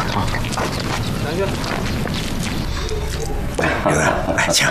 好，来去。 刘德，来请。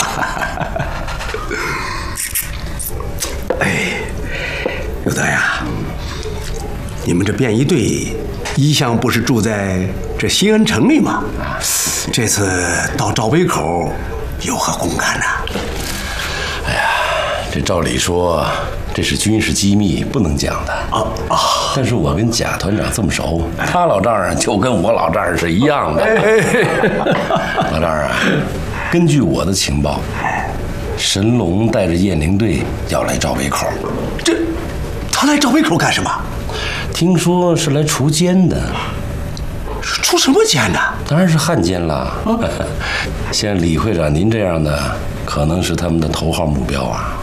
哎，刘德呀，你们这便衣队一向不是住在这西安城里吗？这次到赵北口，有何公干呢？ 哎呀，这照理说这是军事机密，不能讲的啊。但是我跟贾团长这么熟，他老丈人就跟我老丈人是一样的。老丈人啊，根据我的情报，神龙带着雁翎队要来赵北口。 他来赵北口干什么？ 听说是来除奸的。 除什么奸呢？ 当然是汉奸了。像李会长您这样的，可能是他们的头号目标啊。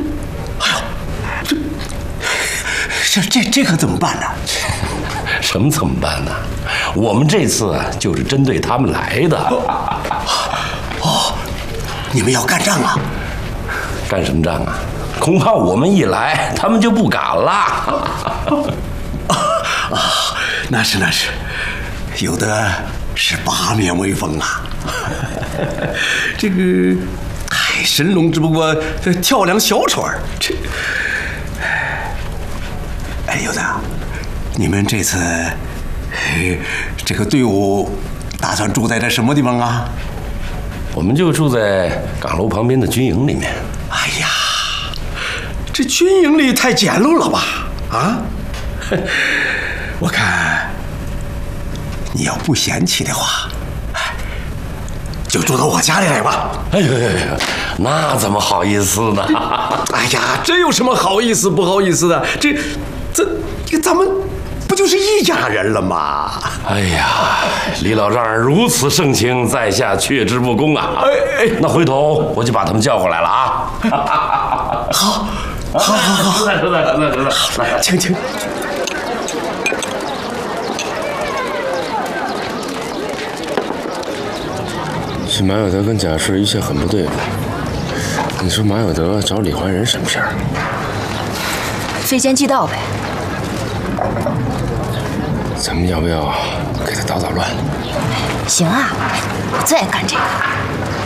这可怎么办呢？ 什么怎么办呢？我们这次就是针对他们来的。 你们要干仗啊？ 干什么仗啊？恐怕我们一来，他们就不敢了。 那是，有的是八面威风啊。这个神龙只不过跳梁小丑儿。有的，你们这次这个队伍打算住在这什么地方啊？ 我们就住在岗楼旁边的军营里面。 哎呀，这军营里太简陋了吧？啊，我看你要不嫌弃的话，就住到我家里来吧。 哎呦，那怎么好意思呢？ 哎呀，这有什么好意思不好意思的？咱们不就是一家人了吗？ 哎呀，李老丈人如此盛情，在下却之不恭啊！那回头我就把他们叫过来了啊！ 好， 来， 请。 这马有德跟贾氏一切很不对付。你说马有德找李怀仁什么事儿？ 非奸即盗呗。 咱们要不要给他捣捣乱？ 行啊，我最爱干这个。